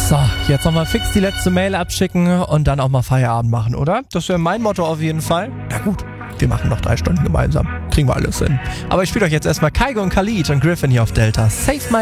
So, jetzt nochmal fix die letzte Mail abschicken und dann auch mal Feierabend machen, oder? Das wäre mein Motto auf jeden Fall. Na gut, wir machen noch 3 Stunden gemeinsam. Kriegen wir alles hin. Aber ich spiele euch jetzt erstmal Kygo und Khalid und Griffin hier auf Delta. Save My